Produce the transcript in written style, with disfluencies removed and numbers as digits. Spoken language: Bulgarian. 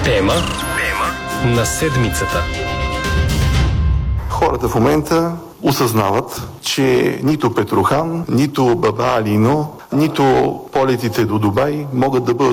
Тема на седмицата. Хората в момента осъзнават, че нито Петрохан, нито Баба Алино, нито полетите до Дубай могат да бъдат